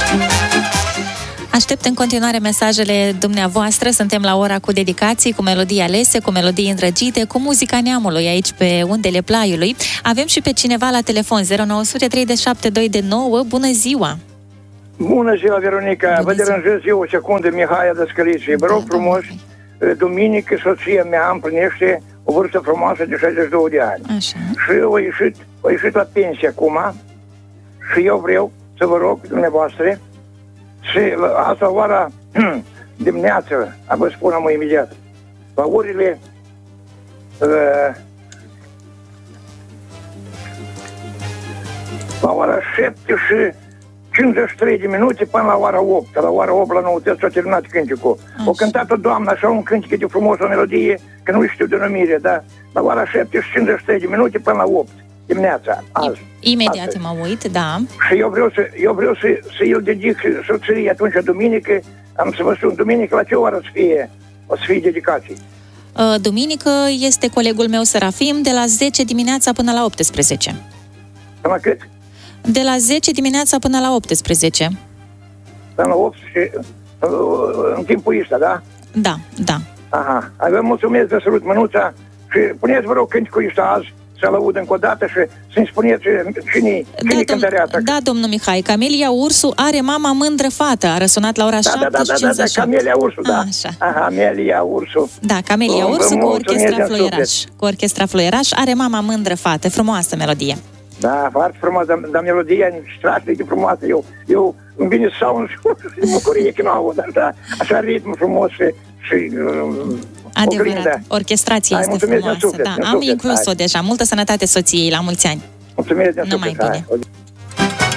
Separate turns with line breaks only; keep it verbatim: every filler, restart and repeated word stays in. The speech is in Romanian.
Aștept în continuare mesajele dumneavoastră. Suntem la ora cu dedicații, cu melodii alese, cu melodii îndrăgite, cu muzica neamului aici pe undele Plaiului. Avem și pe cineva la telefon zero nouă zero trei șapte doi nouă. Bună ziua!
Bună ziua, Veronica! Bună Vă deranjez eu o secundă, Mihai Dăscăliță. Vă rog da, frumos, duminică soția mea împlinește o vârstă frumoasă de șaizeci și doi de ani.
Așa.
Și eu a ieșit, a ieșit la pensie acum și eu vreau să vă rog dumneavoastră și asta oara dimineață, vă spun am imediat, la orele uh, la ora șapte și cincizeci și trei de minute până la ora opt. La ora opt la noutăți s-a terminat cântecul. O cântat o doamnă așa un cântec de frumos, o melodie, că nu știu denumire, dar la ora șapte și cincizeci și trei de minute până la opt dimineața, azi.
Imediat
astăzi.
mă uit, da.
Și eu vreau să, eu vreau să, să îl dedic soției atunci duminică, am să vă spun, duminică la ce oră să fie, o să fie dedicații?
Duminică este colegul meu Serafim de la zece dimineața până la optsprezece.
Până la cât?
De la zece dimineața până la optsprezece.
Până la opt și în timpul ăsta, da?
Da, da.
Aha. Vă mulțumesc, vă salut mânuța și puneți, vă rog, cântecul ăsta azi, să-l aud încă o dată și să-mi spuneți cine, cine
da,
cântăreața.
Da, domnul Mihai, Camelia Ursu are mama mândră fată. A răsunat la ora
da,
șapte
da, da,
și cincizeci și
da,
opt.
Camelia Ursu, da.
Așa.
Aha, Camelia Ursu.
Da, Camelia
Vă
Ursu cu
mulțumesc
orchestra
în
Floieraș.
suflet.
Cu orchestra Floieraș are mama mândră fată. Frumoasă melodie.
Da, foarte frumos, dar, dar melodia strașnic de frumoasă. Eu, eu îmi vine sound și bucurie că nu aud, dar da, așa ritm frumos și... și
adevărat,
oglindă.
Orchestrația
Hai,
este frumoasă.
Suflet,
Da, am
suflet,
inclus-o
hai.
deja. Multă sănătate soției, la mulți ani.
Mulțumesc de
Numai
suflet,
bine.
hai.